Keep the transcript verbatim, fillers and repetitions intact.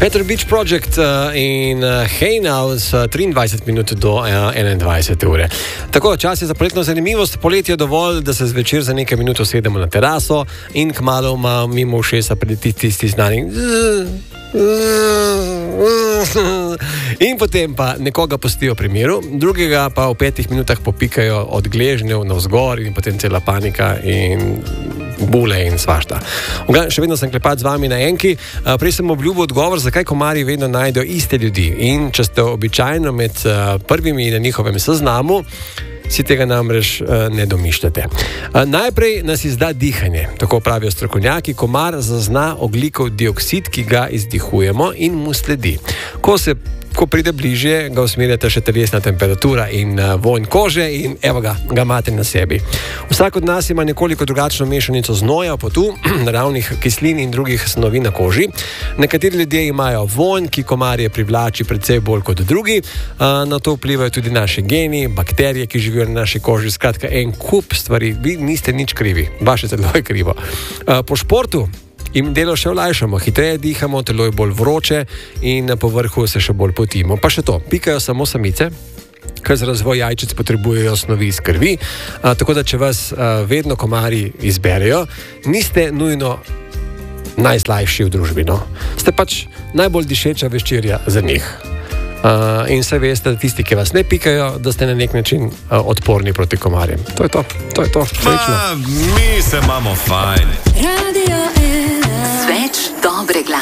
Peter Beach Project uh, in uh, Hey Now s triindvajset minut do uh, enaindvajset ure. Tako, čas je za poletno zanimivost. Poletje je dovolj, da se zvečer za nekaj minut usedemo na teraso in kmalu ima mimo ušesa priti tisti znani. In potem pa nekoga pustijo pri miru, drugega pa v petih minutah popikajo od gležnjev navzgor in potem cela panika in bule in svašta. Oga, še vedno sem klepat z vami na enki. Prej sem obljubil odgovor, zakaj komarji vedno najdejo iste ljudi. In če ste običajno med prvimi na njihovem seznamu, si tega namreč uh, ne domišljate. Uh, najprej nas izda dihanje, tako pravijo strokovnjaki. Komar zazna ogljikov dioksid, ki ga izdihujemo in mu sledi. Ko se Ko pride bližje, ga usmerjate še telesna temperatura in uh, vonj kože in evo ga, ga imate na sebi. Vsak od nas ima nekoliko drugačno mešanico znoja, potu, naravnih kislin in drugih snovi na koži. Nekateri ljudje imajo vonj, ki komarje privlači predvsej bolj kot drugi. Uh, na to vplivajo tudi naši geni, bakterije, ki živijo na naši koži. Skratka, en kup stvari. Vi niste nič krivi. Vaše telo je krivo. Uh, po športu in delo še olajšamo, hitreje dihamo, telo je bolj vroče in na povrhu se še bolj potimo. Pa še to, pikajo samo samice, ker za razvoj jajčic potrebujejo snovi iz krvi, a, tako da če vas a, vedno komarji izberejo, niste nujno najslajši v družbi, no. Ste pač najbolj dišeča veščirja za njih. Uh, in se veste, da tisti, ki vas ne pikajo, da ste na nek način uh, odporni proti komarjem. To je to, to je to. Ma, mi se imamo fajn. Radio ena. Sveč dobre glasbe.